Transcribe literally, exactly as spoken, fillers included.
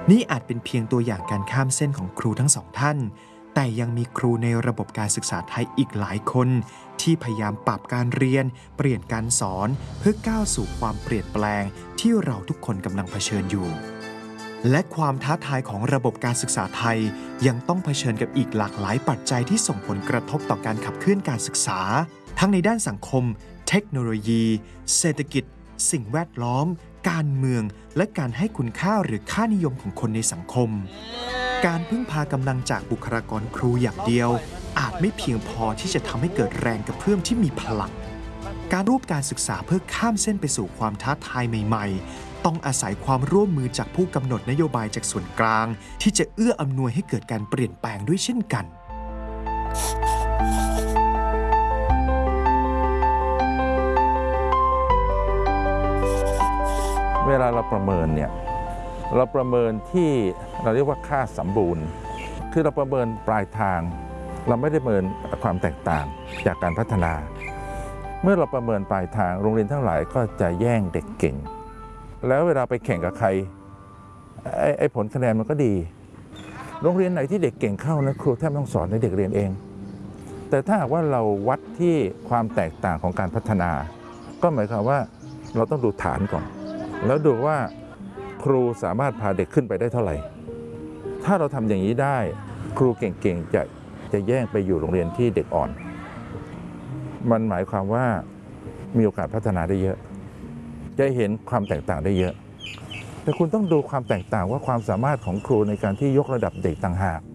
นี่อาจเป็นเพียงตัวอย่างการข้ามเส้นของครูทั้งสองท่านแต่ยังมีครูในระบบการศึกษาไทยอีกหลายคนที่พยายามปรับการเรียนเปลี่ยนการสอนเพื่อก้าวสู่ความเปลี่ยนแปลงที่เราทุกคนกำลังเผชิญอยู่และความท้าทายของระบบการศึกษาไทยยังต้องเผชิญกับอีกหลากหลายปัจจัยที่ส่งผลกระทบต่อการขับเคลื่อนการศึกษาทั้งในด้านสังคมเทคโนโลยีเศรษฐกิจสิ่งแวดล้อมการเมืองและการให้คุณค่าหรือค่านิยมของคนในสังคมการพึ่งพากำลังจากบุคลากรครูอย่างเดียวอาจไม่เพียงพอที่จะทำให้เกิดแรงกระเพื่อมที่มีพลังการรูปการศึกษาเพื่อข้ามเส้นไปสู่ความท้าทายใหม่ๆต้องอาศัยความร่วมมือจากผู้กำหนดนโยบายจากส่วนกลางที่จะเอื้ออำนวยให้เกิดการเปลี่ยนแปลงด้วยเช่นกันเวลาเราประเมินเนี่ยเราประเมินที่เราเรียกว่าค่าสมบูรณ์คือเราประเมินปลายทางเราไม่ได้ประเมินความแตกต่างจากการพัฒนาเมื่อเราประเมินปลายทางโรงเรียนทั้งหลายก็จะแย่งเด็กเก่งแล้วเวลาไปแข่งกับใครไอ้ไอ้ผลคะแนนมันก็ดีโรงเรียนไหนที่เด็กเก่งเข้านะครูแทบต้องสอนให้เด็กเรียนเองแต่ถ้าหากว่าเราวัดที่ความแตกต่างของการพัฒนาก็หมายความว่าเราต้องดูฐานก่อนแล้วดูว่าครูสามารถพาเด็กขึ้นไปได้เท่าไหร่ถ้าเราทำอย่างนี้ได้ครูเก่งๆจะจะแย่งไปอยู่โรงเรียนที่เด็กอ่อนมันหมายความว่ามีโอกาสพัฒนาได้เยอะจะเห็นความแตกต่างได้เยอะแต่คุณต้องดูความแตกต่างว่าความสามารถของครูในการที่ยกระดับเด็กต่างหาก